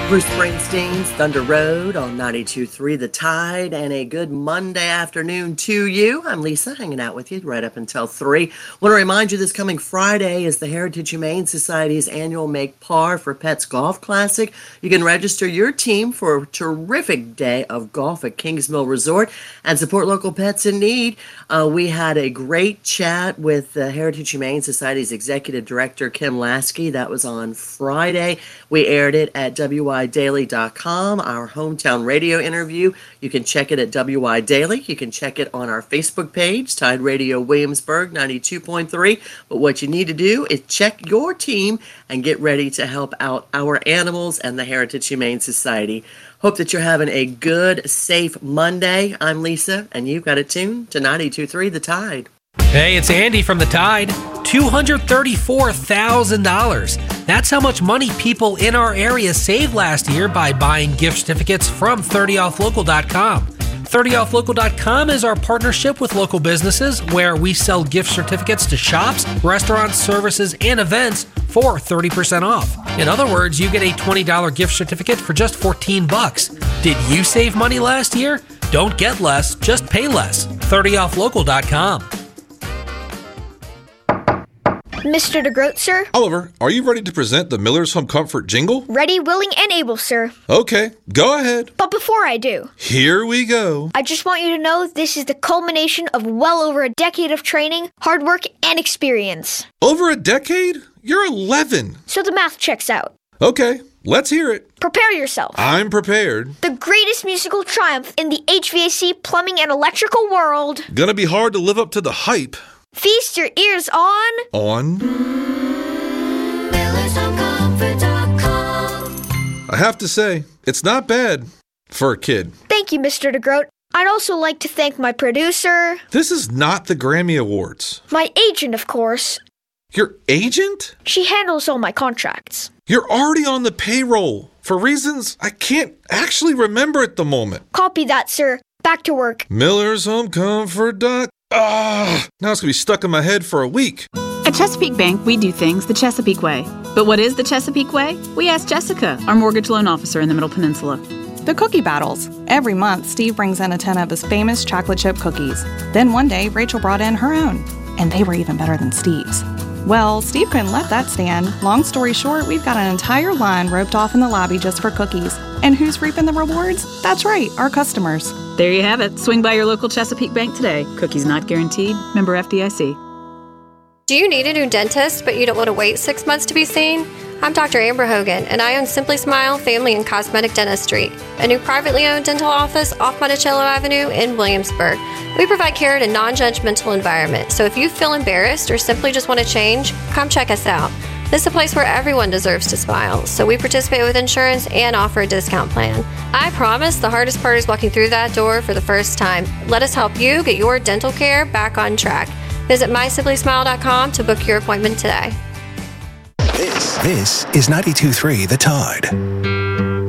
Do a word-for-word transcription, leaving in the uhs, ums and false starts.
Bruce Springsteen's Thunder Road on ninety-two point three The Tide, and a good Monday afternoon to you. I'm Lisa, hanging out with you right up until three. Want to remind you this coming Friday is the Heritage Humane Society's annual Make Par for Pets Golf Classic. You can register your team for a terrific day of golf at Kingsmill Resort and support local pets in need. Uh, we had a great chat with the Heritage Humane Society's Executive Director, Kim Lasky. That was on Friday. We aired it at W I daily dot com, our hometown radio interview. You can check it at W I Daily. You can check it on our Facebook page, Tide Radio Williamsburg ninety-two point three. But what you need to do is check your team and get ready to help out our animals and the Heritage Humane Society. Hope that you're having a good, safe Monday. I'm Lisa, and you've got it tuned to ninety-two point three The Tide. Hey, it's Andy from The Tide. two hundred thirty-four thousand dollars. That's how much money people in our area saved last year by buying gift certificates from thirty off local dot com. thirty off local dot com is our partnership with local businesses where we sell gift certificates to shops, restaurants, services, and events for thirty percent off. In other words, you get a twenty dollars gift certificate for just fourteen bucks. Did you save money last year? Don't get less, just pay less. thirty off local dot com. Mister DeGroat, sir? Oliver, are you ready to present the Miller's Home Comfort jingle? Ready, willing, and able, sir. Okay, go ahead. But before I do, here we go. I just want you to know this is the culmination of well over a decade of training, hard work, and experience. Over a decade? You're eleven. So the math checks out. Okay, let's hear it. Prepare yourself. I'm prepared. The greatest musical triumph in the H V A C, plumbing, and electrical world. Gonna be hard to live up to the hype. Feast your ears on... On? Millers Home Comfort dot com. I have to say, it's not bad for a kid. Thank you, Mister DeGroat. I'd also like to thank my producer... This is not the Grammy Awards. My agent, of course. Your agent? She handles all my contracts. You're already on the payroll, for reasons I can't actually remember at the moment. Copy that, sir. Back to work. Millers Home Comfort dot com. Ah, now it's going to be stuck in my head for a week. At Chesapeake Bank, we do things the Chesapeake way. But what is the Chesapeake way? We asked Jessica, our mortgage loan officer in the Middle Peninsula. The cookie battles. Every month, Steve brings in a tin of his famous chocolate chip cookies. Then one day, Rachel brought in her own. And they were even better than Steve's. Well, Steve couldn't let that stand. Long story short, we've got an entire line roped off in the lobby just for cookies. And who's reaping the rewards? That's right, our customers. There you have it. Swing by your local Chesapeake Bank today. Cookies not guaranteed. Member F D I C. Do you need a new dentist, but you don't want to wait six months to be seen? I'm Doctor Amber Hogan, and I own Simply Smile Family and Cosmetic Dentistry, a new privately owned dental office off Monticello Avenue in Williamsburg. We provide care in a non-judgmental environment, so if you feel embarrassed or simply just want to change, come check us out. This is a place where everyone deserves to smile, so we participate with insurance and offer a discount plan. I promise the hardest part is walking through that door for the first time. Let us help you get your dental care back on track. Visit my simply smile dot com to book your appointment today. This, this is ninety-two point three The Tide.